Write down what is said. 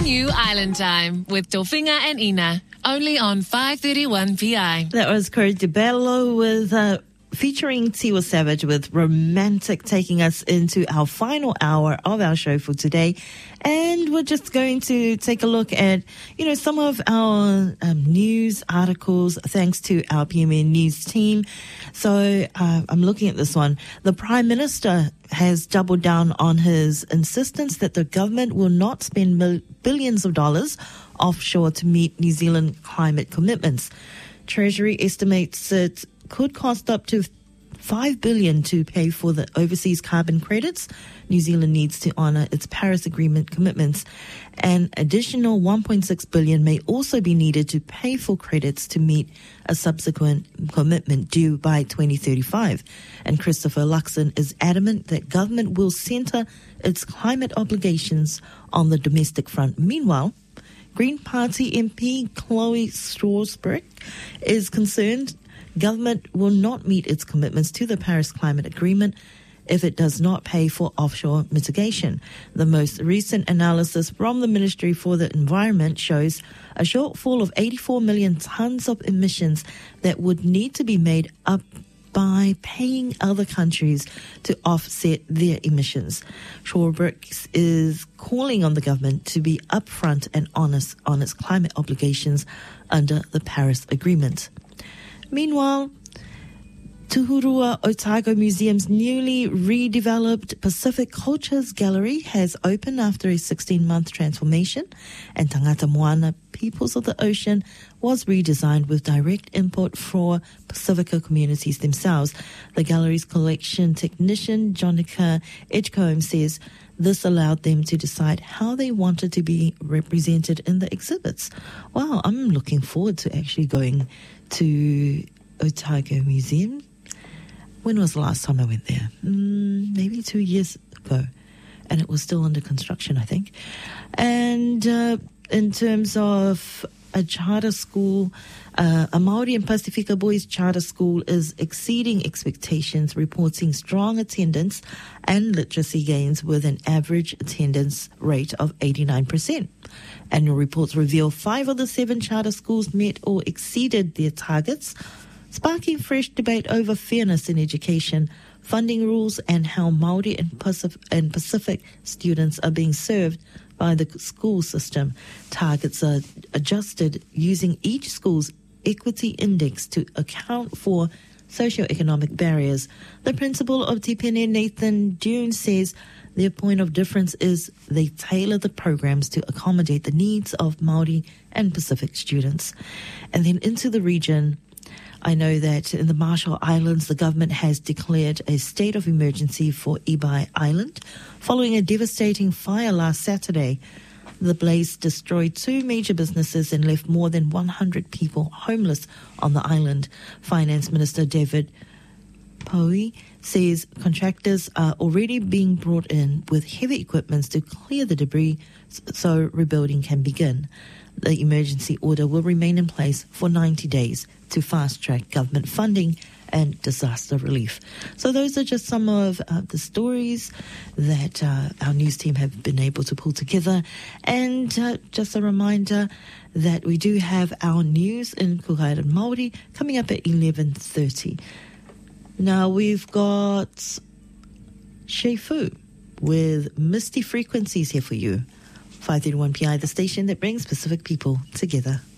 new Island Time with Dolfinga and Ina, only on 531 PI. That was Corey DeBello with featuring Tiwa Savage with Romantic, taking us into our final hour of our show for today. And we're just going to take a look at, some of our news articles, thanks to our PMN News team. So I'm looking at this one. The Prime Minister has doubled down on his insistence that the government will not spend billions of dollars offshore to meet New Zealand climate commitments. Treasury estimates it could cost up to $5 billion to pay for the overseas carbon credits New Zealand needs to honour its Paris Agreement commitments. An additional $1.6 billion may also be needed to pay for credits to meet a subsequent commitment due by 2035. And Christopher Luxon is adamant that government will centre its climate obligations on the domestic front. Meanwhile, Green Party MP Chloe Strasberg is concerned government will not meet its commitments to the Paris Climate Agreement if it does not pay for offshore mitigation. The most recent analysis from the Ministry for the Environment shows a shortfall of 84 million tonnes of emissions that would need to be made up by paying other countries to offset their emissions. Strasberg is calling on the government to be upfront and honest on its climate obligations under the Paris Agreement. Meanwhile, Tuhurua Otago Museum's newly redeveloped Pacific Cultures Gallery has opened after a 16-month transformation, and Tangata Moana Peoples of the Ocean was redesigned with direct input for Pacifica communities themselves. The gallery's collection technician, Jonica Edgecombe, says this allowed them to decide how they wanted to be represented in the exhibits. Wow, I'm looking forward to actually going to Otago Museum. When was the last time I went there? Maybe 2 years ago. And it was still under construction, I think. And in terms of a charter school, a Māori and Pacifica Boys charter school is exceeding expectations, reporting strong attendance and literacy gains with an average attendance rate of 89%. Annual reports reveal 5 of the 7 charter schools met or exceeded their targets, sparking fresh debate over fairness in education, funding rules, and how Māori and Pacific students are being served by the school system. Targets are adjusted using each school's equity index to account for socioeconomic barriers. The principal of Te Pene, Nathan Dune, says their point of difference is they tailor the programs to accommodate the needs of Māori and Pacific students. And then into the region, I know that in the Marshall Islands, the government has declared a state of emergency for Ibai Island following a devastating fire last Saturday. The blaze destroyed 2 major businesses and left more than 100 people homeless on the island. Finance Minister David Poe says contractors are already being brought in with heavy equipment to clear the debris so rebuilding can begin. The emergency order will remain in place for 90 days to fast-track government funding and disaster relief. So those are just some of the stories that our news team have been able to pull together. And just a reminder that we do have our news in Kuhaira Māori coming up at 11:30. Now we've got Shei Fu with Misty Frequencies here for you. 531 PI, the station that brings Pacific people together.